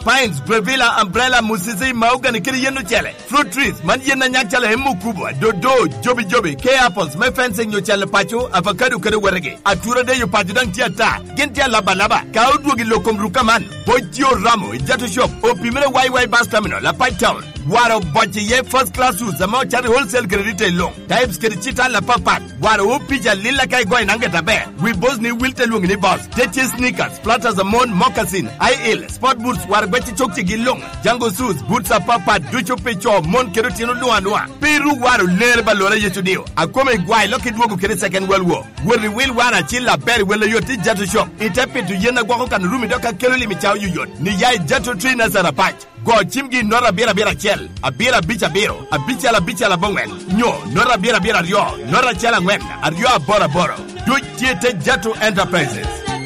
Pines, Brevilla, Umbrella, Musisi, Mahogany, Kiri Yenu Chele. Fruit trees, Manjena Nyakchale, Hemu Kubwa, Dodo, Jobi, K apples, Me fencing your chele pacho, Avocado Kerewerege. Atura de you Pajudang Tiata, Gentia Labalaba, Kaudwagi Lokum Rukaman, Bojo Ramo, Jato Shop, Opimere YY Bus Terminal, La Pipe Town. Waro Bojiye first class shoes, the Mount Cherry wholesale retail long. Types Kerichita La Papat, Waro Pija Lila Kai Goy Nangeta Bear. We both need Wilter Lungini Boss, Tetchy sneakers, Platters Amon, Moccasin, IL, Sport boots, Warbeti Chokchi Gilong, Django shoes, Boots of Papat, Ducho Pecho, Mon Kerutino Luanua, Peru Waro, Lerba Lora Yetudio, a Come Guay, Lockheed Wogu Keri Second World War. Where the will Wana Chilla Berry will you teach Jato Shop. It happened to Yena Gwok and Rumidoka Keruli Michao Yuyot, Niyai Jato Tree Nazara Patch. Go chimgi nora bira chel, a bira bicha biro, a bicha la bongen. No, nora bira rio, nora chela ngwen, a rio a bora. Do Jete Jato Enterprises.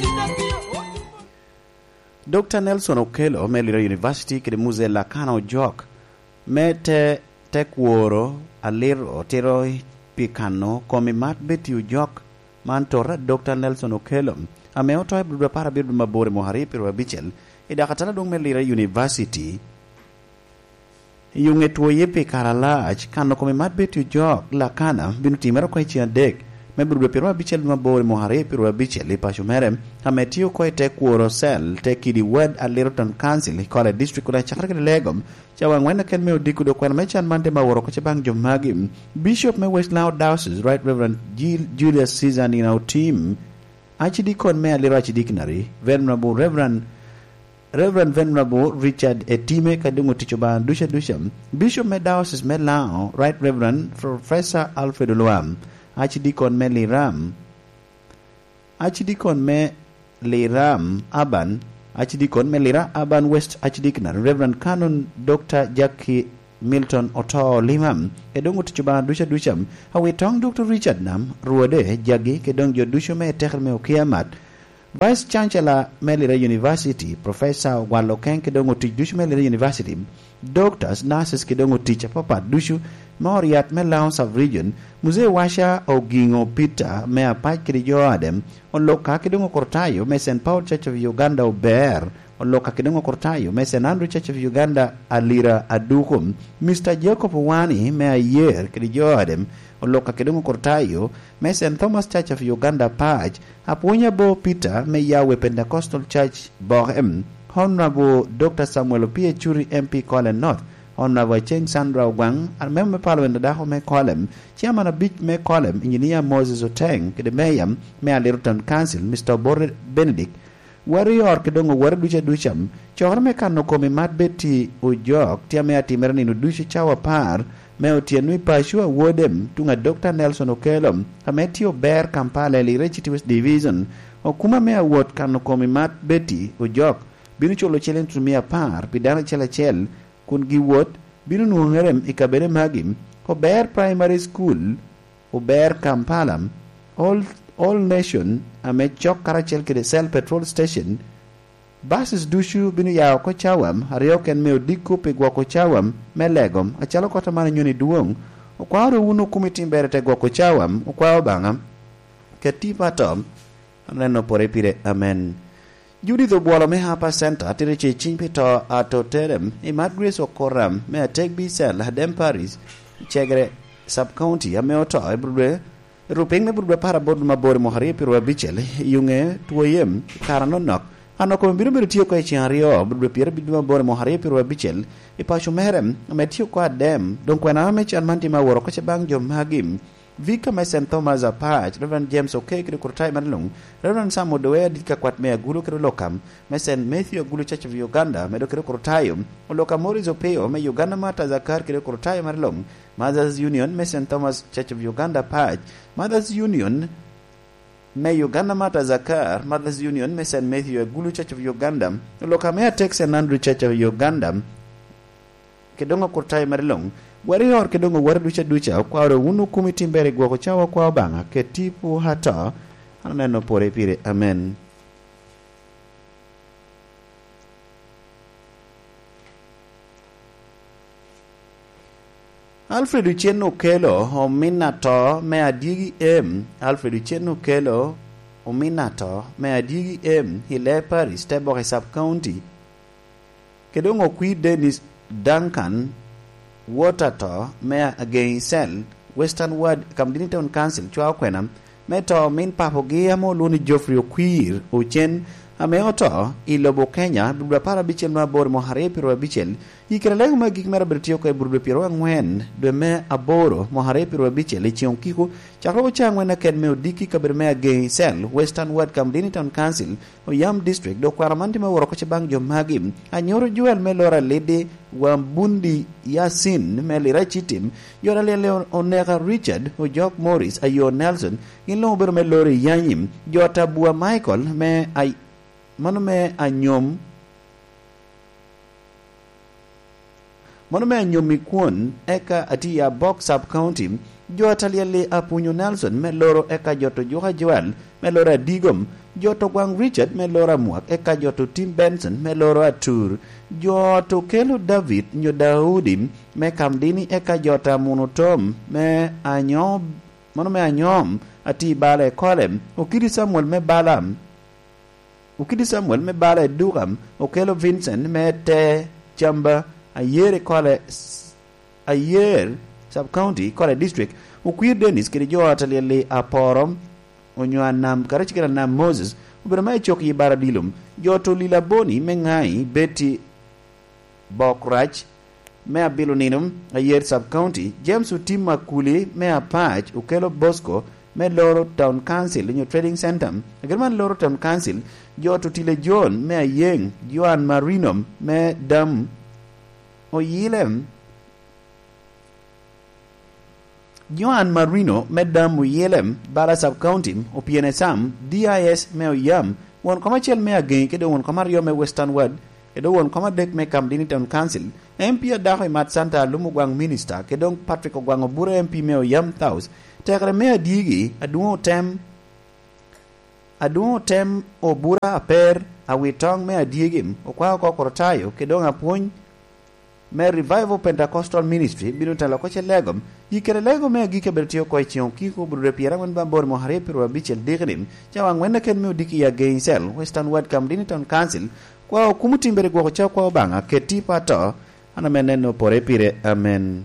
Dr. Nelson Okello, Melira University, ke muze la kana jok. Mete tekworo, aliro, tero pikano, komi mat beti jok, mantora Dr. Nelson Okello. Ameoto ebruda para bidu mabore mohari piru bichel. Ida katala dong Melira University yung etuo yepe karalach kano kome mat betu jok la kana binu timero kwa ichi adek mebrude pirwa bichel mabore mohare pirwa bichel ipasho merem hametio kwa ite kuoro sel teki di wed a Littleton Council hikola district kula chakra kile legom chawa ngwena ken meo dikudo kwa na mechan mante maworo kwa chabang jomagi Bishop me West Nile Diocese Right Reverend Julius Caesar in our team Archdeacon me aliro Archdeaconry Venerable Venerable Richard Etime kadungo tichoba dusha Bishop Medaus Melao Right Reverend Professor Alfred Luam Archdeacon Meliram Aban Archdeacon Melira Aban West Archdeacon Reverend Canon Dr. Jackie Milton Oto Limam kedongo tichoba dusha hawe tong Dr. Richard Nam ruode jagi kedong jo dusha me tekhrme okiamat Vice Chancellor Melira University, Professor Waloken kedongo teach dushu Melira University, doctors, nurses kedongo teach papa dushu Mauriat Melao Sub-Region, Muse Washa Ogingo Peter, Mea Pach Kirijo Adem, Oloka kedongo Kortayo, Me St. Paul Church of Uganda Ober, Oloka kedongo Kortayo, Me St. Andrew Church of Uganda Alira Adukum, Mr. Jacob Wani, Mea Yer Kirijo Adem, Oloka kedongo Kortayo, Me St. Thomas Church of Uganda Pach, Apunya Bo Peter, Me Yahweh Pentecostal Church Bohem, Honorable Dr. Samuel P. Churi MP Colin North, Honorable Cheng Sandra Wang, and Member Parliament Daho Me Colem, Chairman of Beach Me Colem, Engineer Moses Oteng, the Mayam, Mayor Littleton Council, Mr. Borre Benedict, Warrior Kedongo Warducha Ducham, Chorme no Komi Mat Betty Ujok, Tiamea Timerani no Dushi Chawa Par, Meo Tianui Pashua Wodem, Tunga Dr. Nelson Okello, Ametio Bear Kampala Lirechitives Division, Okuma Mea Wot Kano Komi Mat Betty Ujok, Binucholo Chelen Tumia Par, Pidana Chelachel, Kungi Wot, Binu Nuherem Ikabere Magim, Ober Primary School, Ober Kampalam, All Nation, Amechok Karachel Kedesel Petrol Station, Basis Dushu Binu Yao Kochawam, Harioken Meo Diku Pigwa Kochawam, Melegom, Achalo Kotamana Nyuni Duong, Okwaro Unu Kumitim Berete Gwakochawam, Okwao Bangam, Ketipa Tom, Aneno Porepire, Amen. Judith Obwalo me hapa center tirichi chimpito atoterem Imagris Okoram me take B cell Hadem Paris Chegre sub county ameoto ebrude ruping me brude para bod mabore mohari pirwa bichel yunge tuoyem karano nok anoko biru tio ko chiario brude pira bidu mabore mohari pirwa bichel ipasho merem metio kwa dem donc wana me chan mantima woro ko bang jom hagim Vika me St. Thomas Apach, Reverend James Okey kiri kurtai manlung, Reverend Samuel Doea dika kwat mea gulu kiri lokam, me St. Matthew Gulu Church of Uganda, me do kiri kurtayum, Oloka Morris Opeo, me Uganda Mata Zakar kiri kurtai manlung, Mothers Union, me St. Thomas Church of Uganda Pach, Mothers Union, me Uganda Mata Zakar, Mothers Union, me St. Matthew Gulu Church of Uganda, Oloka mea Tex and Andrew Church of Uganda, kedongo kurtai manlung, Warrior kedongo ducha kwa unu kumitimbere gwako chawa kwa banga ketipu hata aneno pore pire amen. Alfred Uchenno Okello ominato me adigi Alfred Uchenno Okello ominato me adigi Hile Paris Tebore Sub County kedong okwi Dennis Duncan Waterto mea Gainesville Western Ward Kamdini Town Council chwa kwenam meto min papogi amo luni Geoffrey Okwir Ochen ameoto ilobo Kenya bubra para bichel ma bor mo hare piro bichel ikrelego ma gik mera bertio ko burbe piro ngwen de me aboro mo hare piro bichel chion kiko chakro changwe na ken me odiki ka berme Gainesville Western Ward Kamdini Town Council o Yam District do kwaramandi ma woro ko chebang jo magim anyoro juel me lora lede Wambundi Yasin melira chitim yora lele onega Richard o Jock Morris ayo Nelson ilo berme lori yanyim jota bua Michael me ay Monome anyom mikuon eka atia box sub county jota liele apunyo Nelson meloro eka joto Joha Joel melora Digom joto Gwang Richard melora Muak eka joto Tim Benson meloro Atur joto Kelo David nyo Daudi me Kamdini eka jota Monotom me anyom monome anyom ati bale kolem Ukiri Samuel me balam Ukidi Samuel me bala Durham Okelo Vincent me te chamba ayer kole ayer sub county kole district Ukwir Dennis kidi jo ataliele aporom onyo nam karachikira nam Moses uberama choki bara dilum joto Lila Boni me ngai Betty Bokrach me abiloninum ayer sub county James Utima Kuli me apach Ukelo Bosco me Loro Town Council New Trading Center agerman Loro Town Council joto Tile John me ayeng Joan Marinom me dam oyilem Joan Marino me dam oyilem Bala Sub County opiene Sam DIS me oyam won commercial me again kedo won komario me Western Ward kedo won komadek me Kamdini Town Council MP daho Mat Santa Lumugwang Minister kedo Patrick Ogwang Obura MP me oyam Taus tekre me adigi aduo tem obura aper awitong me adigim okwa ko kortayo kedong apuny me Revival Pentecostal Ministry binu talo ko chelegom yikere lego me gike bertio ko chion kiko buru piera wan bambor mo hare piru bichel digrim chawang wenda ken me diki ya Gainesville Western Ward Kamdini Town Council kwa kumutimbere go cha kwa banga keti pato ana meneno pore pire amen.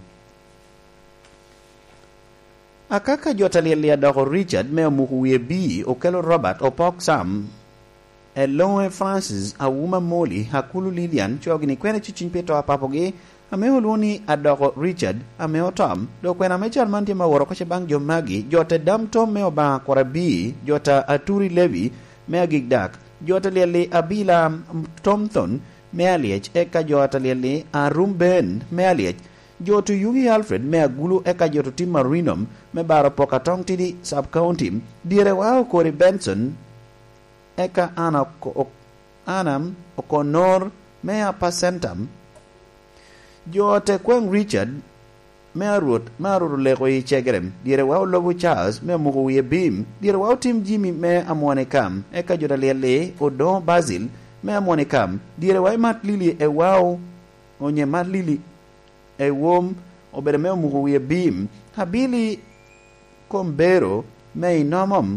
Akaka jota lilia doko Richard me muhuye bi okelo Robert opok Sam Eloe Francis awuma Molly hakulu Lilian chogini kwene chichin peto apapoge ameoluni adoko Richard ameotom do kwena mechal manti ma woro koche bang jomagi jota dam tom me oba korabi jota Aturi Levi me agigdak jota liali Abila Thompson me aliech eka jota liali Arumben me aliech joto Yugi Alfred me agulu eka joto Tim Marinom me baro Pokatong tidi sub county dire wao Corey Benson eka Anam Okonor me apasentam jote Kweng Richard me arut lego yi chegrem dire wao Lobu Charles me mugu ye bim dire wao Tim Jimmy me amwane kam eka joto lele Odo Basil me amwane kam dire wao Matt Lily e wao onye Matt Lily e wom obere me mugu ye bim habili Kombero me inomom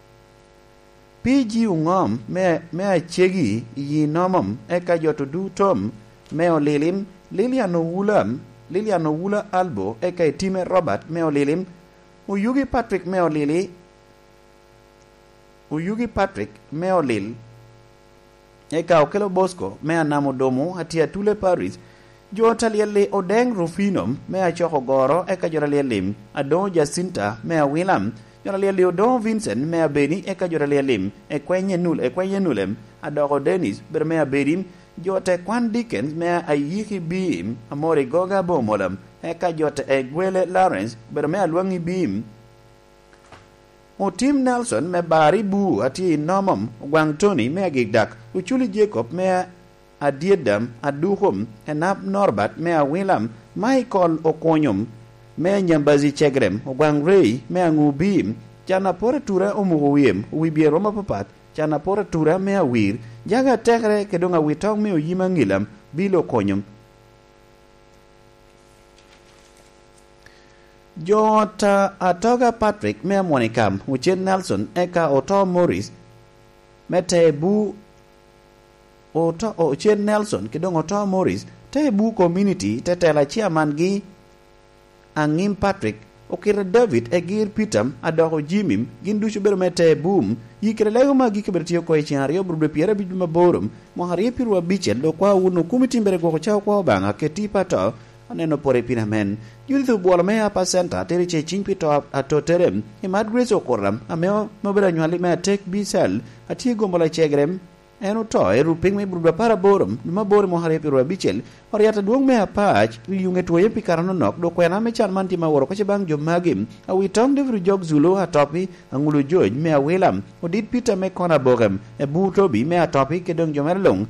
PG ungom me achegi yi nomom eka joto du tom me olilim Lilian Owula Albo eka itime Robert me olilim Uyugi Patrick me olil eka Okelo Bosco me anamo domo hatia Tule Paris jota liele Odeng Rufinom me achoko goro eka jota lielim Ado Jacinta me William jota liele Odo Vincent me abeni eka jota lielim ekwenye nulem Adoko Dennis ber me abedim jota Kwan Dickens me ayiki bim amore goga bomolam eka jota Egwele Lawrence ber me alwangi bim o Tim Nelson me bari bu ati nomom Gwang Tony me agigdak Uchuli Jacob me Adiedam Aduhom Enap Norbert me a William Michael Okonyom me Nyambazi Chegrem Ogwang Ray me angubim Chana pore tura umuwiem Wibie Roma papat Chana pore tura me a wir Jaga tekre kedonga witong me uyima ngilam Bilo Okonyom Jota Atoga Patrick me a Monicam Uchen Nelson eka Oto Morris Mete bu o Chen Nelson kidong oto Morris te bu community te tela chairman gi Angim Patrick okira David egir Peter adoko Jimim ginducho bero mete boom yikere lego magi kebertio ko echiario brube piera biduma borum mohari pirwa bichel do kwa uno kumitimbere go chao kwa banga keti pato aneno pore pinamen yudhu bwala mea pa center tere che chingpito atoterem imad grace okoram ameo mobera nywali mea tek bisel ati gombola chegrem eno to ruping me brube para borum numa borum mohari pirwa bichel oriata duong mea pach yunge tuwe pikarano nok do kwena me chan manti ma woro koche bang jomagim awi tong devru jog zulu atopi angulu joj mea wilam odit Peter me kona bogem e butobi mea topi kedong jomerlong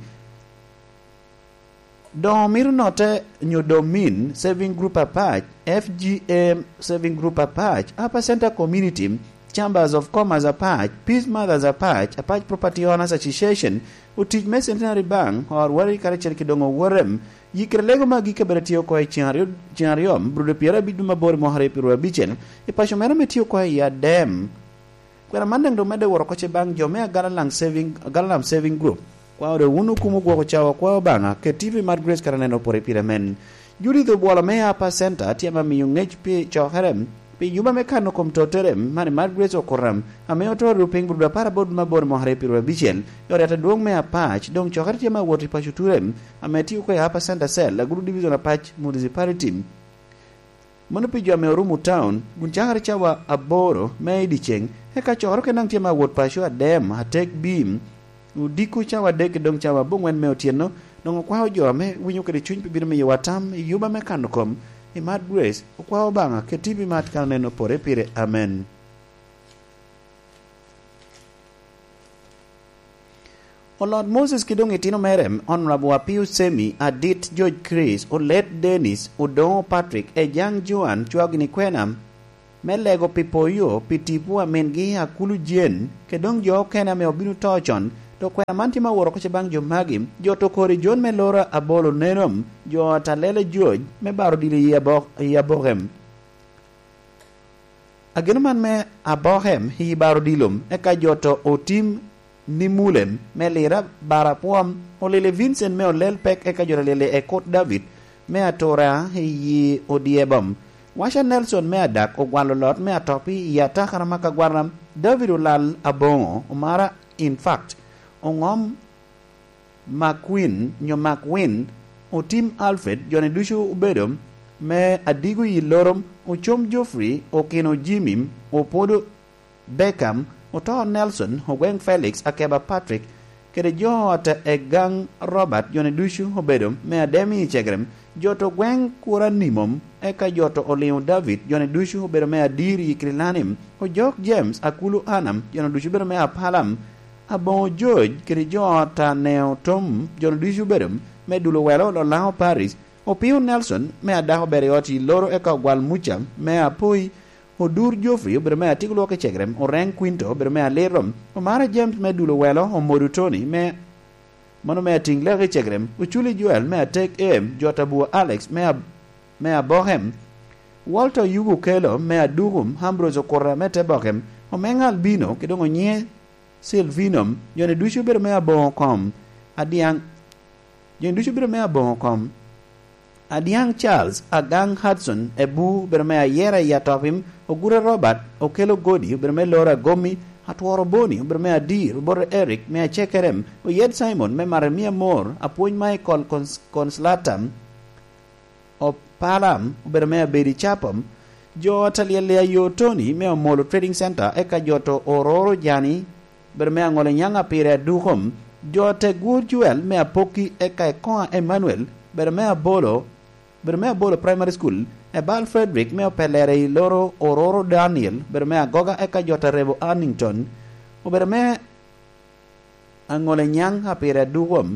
Domir note nyodomin saving group apart FGM saving group apart Upper Center Community Chambers of Commerce apart Peace Mothers apart Property Owners Association utij me Centenary Bank or wari kare kidongo worem yikre lego magi keberetio ko chiariom brude piera biduma bor mohare pirwa bichen e pasho mera metio ko ya dem kwera mandeng do mede woro koche bang jome Galalang saving group kwa ore unu kumu kwa chawa kwa banga ke TV Mad Grace karaneno pore piremen juri do bola me apa center tiama mi ngHP choherem pe yuba me kano kom toterem mane Mad Grace okoram ame oto ruping buda para bod mabor mohare pirwa bichel yore ata duong me apach dong choher tiama woti pashuturem ame tiu ko apa center cell la guru division apach municipality monopi jo ame orumu town gunchangare chawa aboro me dicheng heka chohor ke nang tiama wot pashu adem hatek beam udiku chawa dek dong chawa bungwen me otieno dong kwa jo me winyo kede chuny pibiro me watam yuba me kanokom e Mad Grace kwa banga ke TV mat kaneno pore pire amen. O Lord Moses kidong etino merem Honorable Pius Semi Adit George Chris o Let Dennis o Don Patrick e Jang Joan chuagni kwenam melego pipoyo pitipua mengi akulu jen kedong jo kena me obinu tochon to kwena manti ma woro koche bang jo magim jo to kori jon me lora abolo nenom jo talele joj me baro dili yabohem agenoman me abohem hi baro dilum eka joto otim nimulem me lira barapuam olele Vincent me olel pek eka jora lele ekot David me atora hi odiebam Washa Nelson me adak o gwalo lot me atopi yata karamaka gwaram David ulal abongo umara in fact ongom McQueen nyo McQueen o Tim Alfred jone dushu ubedom me adigu yilorom o Chom Joffrey o Keno Jimim o Podo Beckham o to Nelson o Gwen Felix akeba Patrick kede jo ata e gang Robert jone dushu ubedom me ademi chegrem joto Gwen kuranimom eka joto Oleo David jone dushu ubedom me adiri krilanim o Jok James akulu anam jone dushu ubedom me apalam Abon George kiri jota neo tom jon dushu bedem me dulo welo lo lao Paris o Pio Nelson me adaho berioti loro eka gwal mucha me apoi o dur Joffrey o me atigulo ke chegrem o Ren Quinto me alerom o Mara James me dulo welo o Modutoni me mono me atingle ke chegrem o Chuli Joel me atek jota bu Alex me abohem Walter Yugo Kelo me adugum Hambrozo Korra me tebohem o mengal bino kedongo nye Silvinum jone dushu bero me abon kom adiang jone dushu bero me abon kom adiang Charles agang Hudson ebu bero me ayera yatopim ogura Robert okelo Godi bero me Laura Gomi atworo Boni bero me adir bore Eric me achekerem o yed Simon me maremia mor apuny Michael Conslatam o Param bero me abedi chapom jo talielea yo Tony me omolo Trading Center eka joto Ororo Jani berme angole nyanga pire duhom jote gur juel me apoki eka ekoa Emmanuel berme abolo primary school e Bal Frederick me pelere loro Ororo Daniel berme agoga eka jota Rebo Arnington o berme angole nyanga pire duhom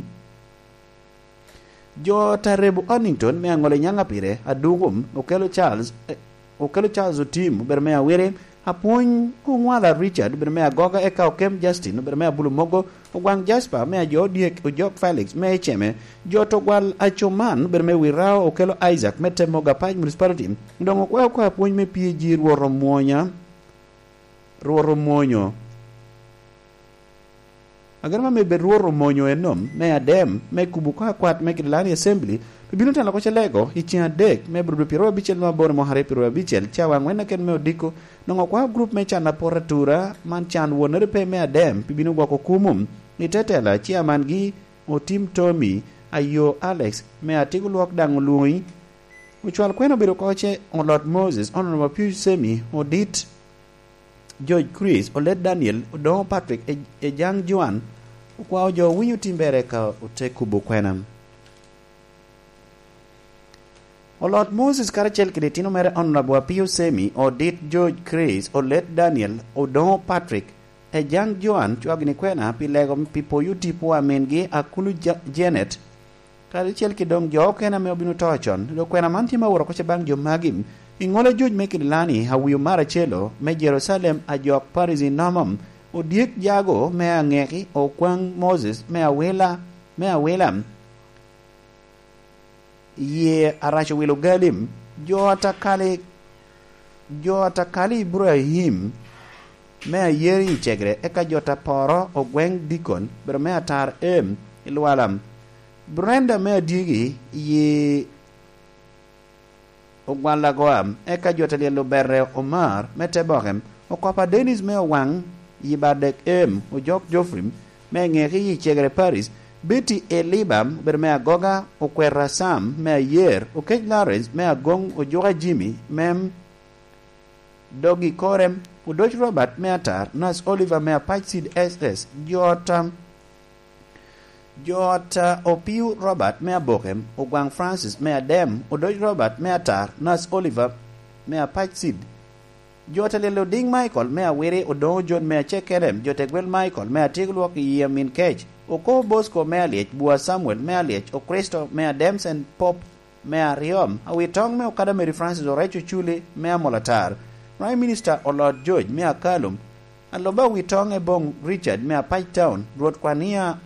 jota Rebo Arnington me angole nyanga pire aduhom okelo Charles otim berme awere apony ongwala Richard berme agoga eka okem Justin berme abulu mogo ogwang Jasper me ajodiek ojok Felix me cheme joto gwal achoman berme wirao okelo Isaac mete moga paj municipality ndongo kwa apony me pieji ruoro mwonyo agar ma me beruoro monyo enom me adem me kubuka kwat me Kilani Assembly bibino tala ko chelego ichia dek me brudo piro bichel ma bor mo hare piro bichel chawa ngwena ken me odiko no kwa group me chana poratura man chan wonere pe me adem bibino gwa ko kumum itetela chairman gi o Tim Tommy ayo Alex me atiku luok dang lui uchwal kweno biro koche on Lord Moses Honorable Pius Semi odit George Chris Olet Daniel Odong Patrick Ejang Juan kwa jo winyu timbere ka utekubu kwenam o Lord Moses karachel kidetino mere Honorable Pius Semi odit George Chris Olet Daniel Odong Patrick Ejang Juan chuagni kwena pilego pipo yutipo amengi akulu Janet karachel kidong jo kena me obinu tochon do kwena mantima woro koche bang jo magim ingole George Mekilani hawiyo mara chelo me Jerusalem ajok Paris namam odiek jago me angeki o kwang Moses me awela ye arasho wilo galim jo atakali Ibrahim me yeri chegre eka jota poro o gweng dikon ber me atar ilwalam Brenda me digi ye ogwala goam eka jota lielo berre Omar mete bohem o kopa Dennis me wang yibadek o jok Jofrim me ngeki yi chegre Paris Betty Elibam ber me agoga o kwera Sam me ayer o kej Lawrence me agong o joga Jimmy mem Dogi Korem o Dodge Robert me atar Nas Oliver me apachsid SS Jota Opiu Robert me abokem o gwang Francis me adem o Dodge Robert me atar Nas Oliver me apachsid Jota lelo ding Michael me awere o do John me chekerem Jota gwel Michael me atigluok yemin kech o ko Bosco me aliech bua Samuel me aliech o Kristo me ademsen Pop me ariom awitong me okada Mary Francis o recho chule me amolatar Prime Minister o Lord George me akalum aloba witong e bong Richard me apach town ruot kwania